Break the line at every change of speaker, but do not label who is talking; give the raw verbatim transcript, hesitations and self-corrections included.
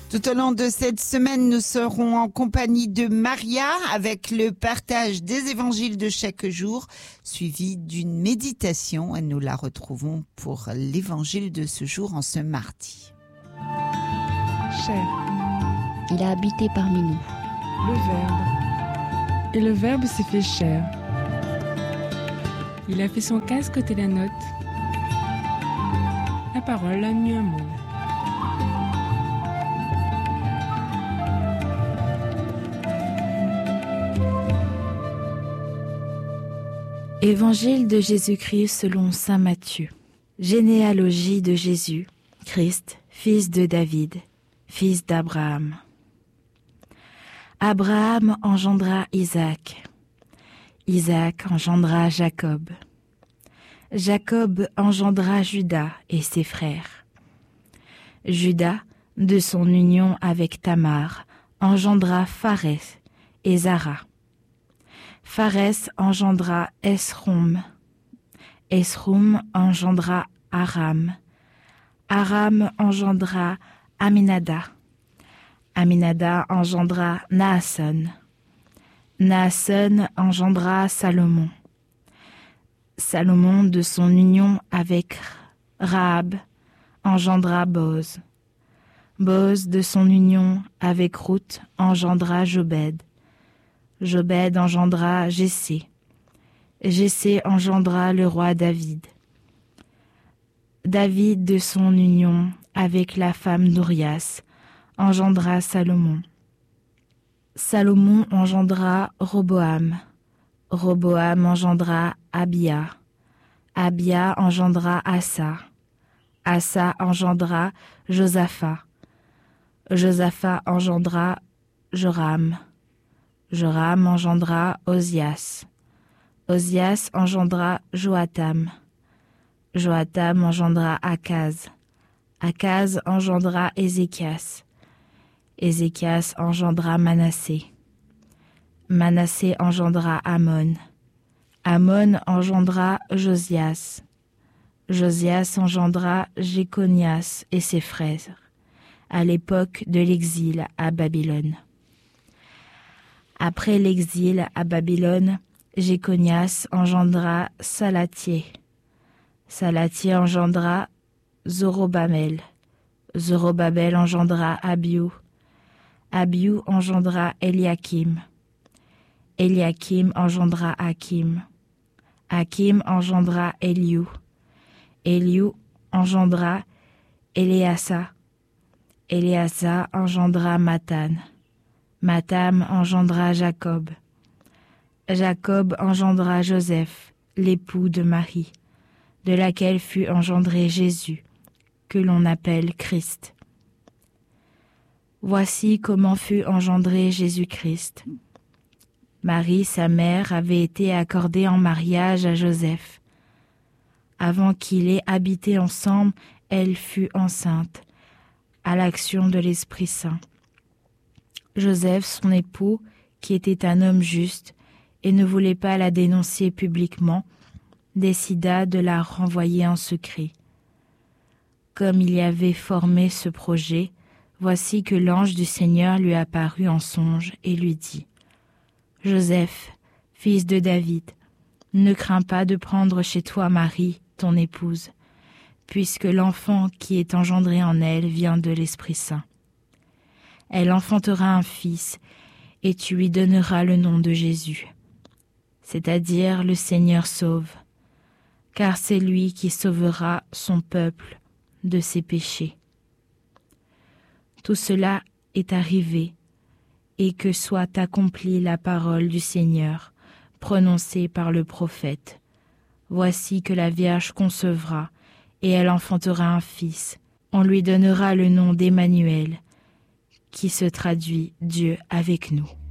Tout au long de cette semaine, nous serons en compagnie de Maria avec le partage des évangiles de chaque jour, suivi d'une méditation. Et nous la retrouvons pour l'évangile de ce jour en ce mardi.
Chair.
Il a habité parmi nous.
Le Verbe. Et le Verbe s'est fait chair. Il a fait son casque tel la nôtre. La parole a nu un mot.
Évangile de Jésus-Christ selon saint Matthieu. Généalogie de Jésus, Christ, fils de David, fils d'Abraham. Abraham engendra Isaac. Isaac engendra Jacob. Jacob engendra Juda et ses frères. Juda, de son union avec Tamar, engendra Pharès et Zara. Pharès engendra Esrom. Esrom engendra Aram. Aram engendra Aminada. Aminada engendra Naasson. Naasson engendra Salomon. Salomon, de son union avec Rahab, engendra Boz. Boz, de son union avec Ruth, engendra Jobed. Jobed engendra Jessé. Jessé engendra le roi David. David, de son union avec la femme d'Urias, engendra Salomon. Salomon engendra Roboam. Roboam engendra Abia. Abia engendra Asa. Asa engendra Josaphat. Josaphat engendra Joram. Joram engendra Osias. Osias engendra Joatam. Joatam engendra Akaz. Akaz engendra Ézéchias. Ézéchias engendra Manassé. Manassé engendra Amon. Amon engendra Josias. Josias engendra Jéconias et ses frères, à l'époque de l'exil à Babylone. Après l'exil à Babylone, Jéconias engendra Salatiel. Salatiel engendra Zorobabel. Zorobabel engendra Abiou. Abiou engendra Eliakim. Eliakim engendra Hakim. Hakim engendra Eliou. Eliou engendra Éléasa. Éléasa engendra Mathan. Matham engendra Jacob. Jacob engendra Joseph, l'époux de Marie, de laquelle fut engendré Jésus, que l'on appelle Christ. Voici comment fut engendré Jésus-Christ. Marie, sa mère, avait été accordée en mariage à Joseph. Avant qu'il ait habité ensemble, elle fut enceinte, à l'action de l'Esprit Saint. Joseph, son époux, qui était un homme juste et ne voulait pas la dénoncer publiquement, décida de la renvoyer en secret. Comme il y avait formé ce projet, voici que l'ange du Seigneur lui apparut en songe et lui dit : « Joseph, fils de David, ne crains pas de prendre chez toi Marie, ton épouse, puisque l'enfant qui est engendré en elle vient de l'Esprit Saint. Elle enfantera un fils, et tu lui donneras le nom de Jésus, c'est-à-dire le Seigneur sauve, car c'est lui qui sauvera son peuple de ses péchés. » Tout cela est arrivé, et que soit accomplie la parole du Seigneur, prononcée par le prophète. Voici que la Vierge concevra, et elle enfantera un fils. On lui donnera le nom d'Emmanuel, qui se traduit Dieu avec nous.